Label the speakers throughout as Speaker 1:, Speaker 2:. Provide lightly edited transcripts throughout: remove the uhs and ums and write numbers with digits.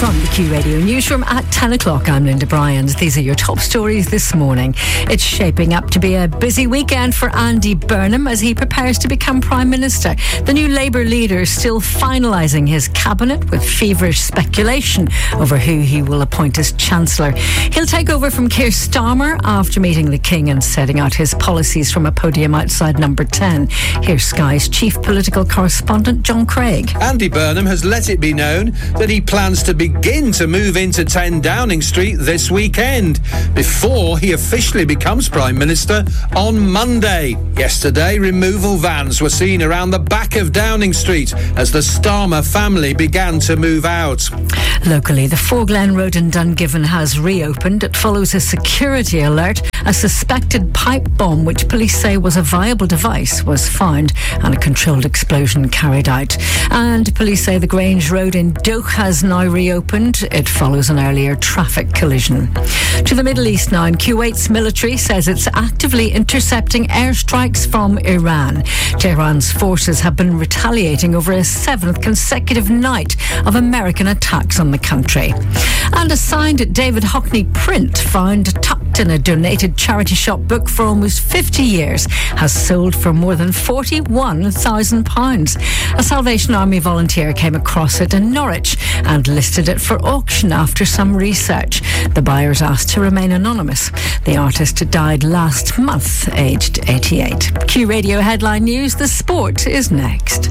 Speaker 1: From the Q Radio Newsroom at 10 o'clock, I'm Linda Bryans. These are your top stories this morning. It's shaping up to be a busy weekend for Andy Burnham as he prepares to become Prime Minister. The new Labour leader is still finalising his cabinet with feverish speculation over who he will appoint as Chancellor. He'll take over from Keir Starmer after meeting the King and setting out his policies from a podium outside Number 10. Here's Sky's chief political correspondent, John Craig.
Speaker 2: Andy Burnham has let it be known that he plans to begin to move into 10 Downing Street this weekend before he officially becomes Prime Minister on Monday. Yesterday, removal vans were seen around the back of Downing Street as the Starmer family began to move out.
Speaker 1: Locally, the Four Glen Road in Dungiven has reopened. It follows a security alert. A suspected pipe bomb, which police say was a viable device, was found and a controlled explosion carried out. And police say the Grange Road in Doak has now reopened. It follows an earlier traffic collision. To the Middle East now, and Kuwait's military says it's actively intercepting airstrikes from Iran. Tehran's forces have been retaliating over a 7th consecutive night of American attacks on the country. And a signed David Hockney print found tucked in a donated charity shop book for almost 50 years has sold for more than £41,000. A Salvation Army volunteer came across it in Norwich and listed it for auction after some research. The buyers asked to remain anonymous. The artist died last month, aged 88. Q Radio Headline News, the sport is next.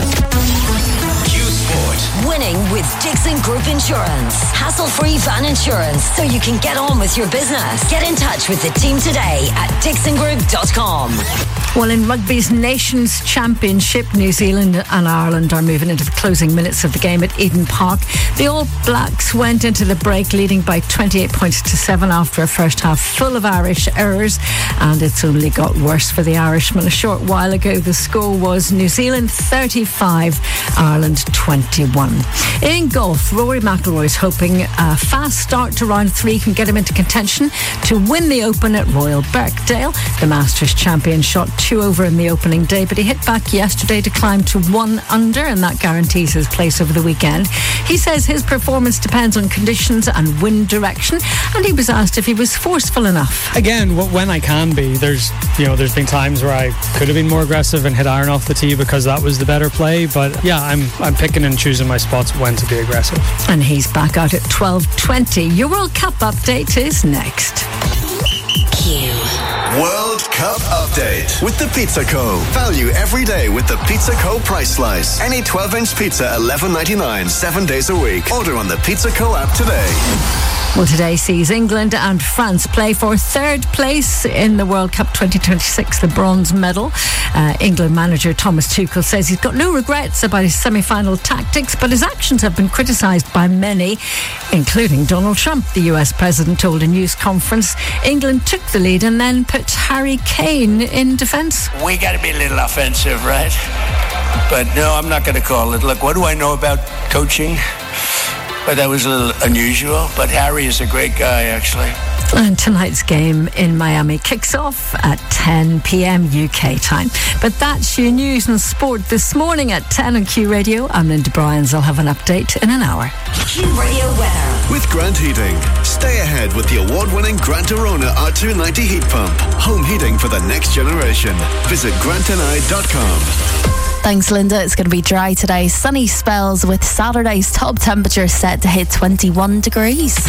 Speaker 3: Winning with Dixon Group Insurance. Hassle-free van insurance so you can get on with your business. Get in touch with the team today at dixongroup.com.
Speaker 1: Well, in rugby's Nations Championship, New Zealand and Ireland are moving into the closing minutes of the game at Eden Park. The All Blacks went into the break leading by 28 points to 7 after a first half full of Irish errors, and it's only got worse for the Irishmen. A short while ago, the score was New Zealand 35, Ireland 21. In golf, Rory McIlroy's hoping a fast start to round 3 can get him into contention to win the Open at Royal Birkdale. The Masters champion shot 2 over in the opening day, but he hit back yesterday to climb to 1 under, and that guarantees his place over the weekend. He says his performance depends on conditions and wind direction, and he was asked if he was forceful enough.
Speaker 4: Again, when I can be, there's been times where I could have been more aggressive and hit iron off the tee because that was the better play, but yeah, I'm picking and choosing my spots when to be aggressive.
Speaker 1: And he's back out at 12:20. Your World Cup update is next.
Speaker 3: Q.
Speaker 5: World Cup update with the Pizza Co. Value every day with the Pizza Co. price slice. Any 12-inch pizza, $11.99, 7 days a week. Order on the Pizza Co. app today.
Speaker 1: Well, today sees England and France play for third place in the World Cup 2026, the bronze medal. England manager Thomas Tuchel says he's got no regrets about his semi-final tactics, but his actions have been criticised by many, including Donald Trump. The US president told a news conference England took the lead and then put Harry Kane in defence.
Speaker 6: We got to be a little offensive, right? But no, I'm not going to call it. Look, what do I know about coaching? But that was a little unusual. But Harry is a great guy, actually.
Speaker 1: And tonight's game in Miami kicks off at 10 p.m. UK time. But that's your news and sport this morning at 10 on Q Radio. I'm Linda Bryans. I'll have an update in an hour.
Speaker 3: Q Radio weather.
Speaker 5: With Grant Heating. Stay ahead with the award-winning Grant Arona R290 heat pump. Home heating for the next generation. Visit grantni.com.
Speaker 7: Thanks, Linda. It's going to be dry today. Sunny spells with Saturday's top temperature set to hit 21 degrees.